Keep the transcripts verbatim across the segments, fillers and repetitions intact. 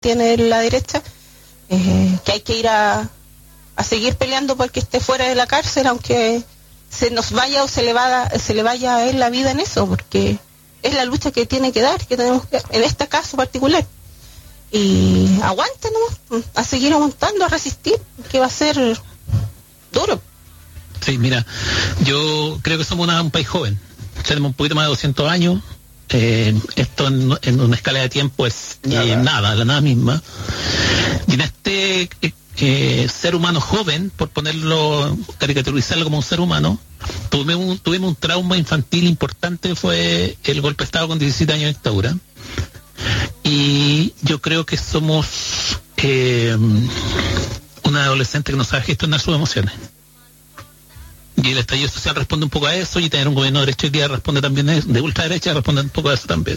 tiene la derecha, eh, que hay que ir a, a seguir peleando porque esté fuera de la cárcel, aunque se nos vaya o se le, va, se le vaya a él la vida en eso, porque es la lucha que tiene que dar, que tenemos que, en este caso particular. Y aguante nomás, a seguir aguantando, a resistir, que va a ser duro. Sí, mira, yo creo que somos una, un país joven, tenemos un poquito más de doscientos años, eh, esto en, en una escala de tiempo es nada, eh, nada la nada misma, y en este eh, eh, ser humano joven, por ponerlo, caricaturizarlo como un ser humano, tuvimos un, tuvimos un trauma infantil importante, fue el golpe de Estado con diecisiete años de dictadura. Y yo creo que somos eh, una adolescente que no sabe gestionar sus emociones. Y el estallido social responde un poco a eso, y tener un gobierno de derecha hoy día responde también a eso, de ultraderecha responde un poco a eso también.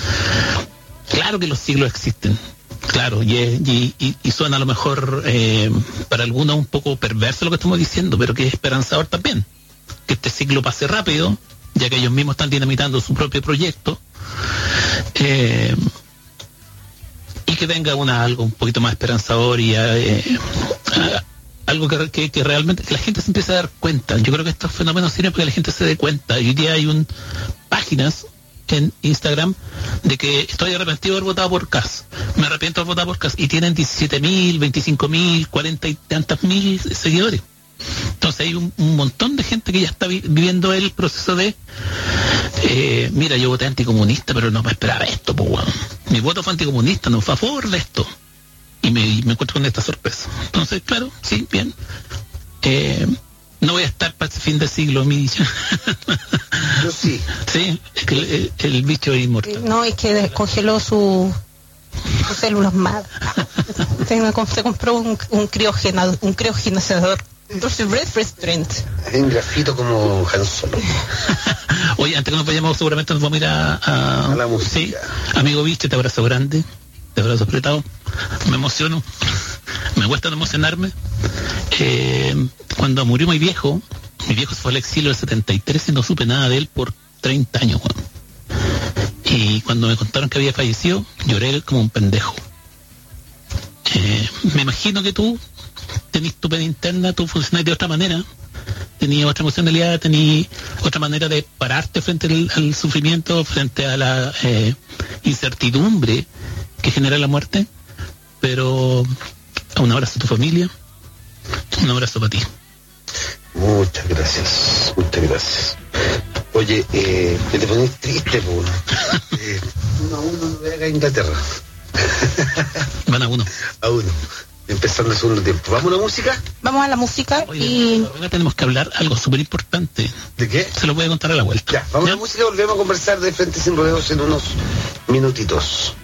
Claro que los siglos existen, claro, y, y, y, y suena a lo mejor eh, para algunos un poco perverso lo que estamos diciendo, pero que es esperanzador también. Que este siglo pase rápido, ya que ellos mismos están dinamitando su propio proyecto. Eh, y que tenga una algo un poquito más esperanzador y eh, a, algo que, que, que realmente que la gente se empiece a dar cuenta. Yo creo que estos fenómenos sirven para que la gente se dé cuenta. Hoy día hay un páginas en Instagram de que estoy arrepentido de haber votado por Kast, me arrepiento de haber votado por Kast, y tienen diecisiete mil, veinticinco mil, cuarenta y tantas mil seguidores. Entonces hay un, un montón de gente que ya está vi, viviendo el proceso de eh, mira, yo voté anticomunista, pero no me esperaba esto, pues, bueno. Mi voto fue anticomunista, no fue a favor de esto, y me, y me encuentro con esta sorpresa. Entonces, claro, sí, bien, eh, no voy a estar para este fin de siglo, mi dicho. Yo sí. Sí, es que el, el, el bicho es inmortal. No, es que descongeló su, sus células madre. Se compró un, un criogena, un criogenizador. Hay un grafito como Han Solo. Oye, antes que nos vayamos, seguramente nos vamos a ir a, a, a la música. Sí, amigo bicho, te abrazo grande, te abrazo apretado, me emociono, me cuesta no emocionarme. Eh, cuando murió mi viejo, mi viejo se fue al exilio del setenta y tres y no supe nada de él por treinta años, Juan. Y cuando me contaron que había fallecido, lloré como un pendejo. Eh, me imagino que tú tenés tu pena interna, tú funcionás de otra manera, tenías otra emocionalidad, tenías otra manera de pararte frente al, al sufrimiento, frente a la eh, incertidumbre que genera la muerte. Pero un abrazo a tu familia, un abrazo para ti. Muchas gracias, muchas gracias. Oye, eh, me te pones triste, po. eh, uno a uno no ve a Inglaterra. Van a uno. A uno. Empezando el segundo tiempo. ¿Vamos a la música? Vamos a la música. Oye, y ahora tenemos que hablar algo súper importante. ¿De qué? Se lo voy a contar a la vuelta. Ya, vamos ¿Ya? a la música, volvemos a conversar de Frente Sin Rodeos en unos minutitos.